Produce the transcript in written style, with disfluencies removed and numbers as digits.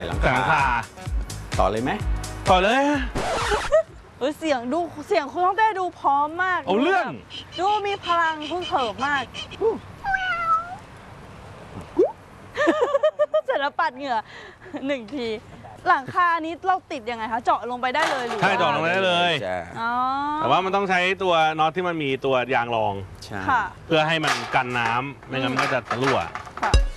หลังคาต่อเลยไหมต่อเลยเสียงคุณต้องเต้ดูพร้อมมากเอาเรื่องดูมีพลังพึ่งเขิบมากเสร็จแล้วปัดเหงื่อ1 ที หลังคานี้เราติดยังไงคะเจาะลงไปได้เลยหรือใช่เจาะลงไปได้เลยอ๋อแต่ว่ามันต้องใช้ตัวน็อตที่มันมีตัวยางรองใช่ค่ะเพื่อให้มันกันน้ำไม่งั้นมันก็จะรั่วค่ะ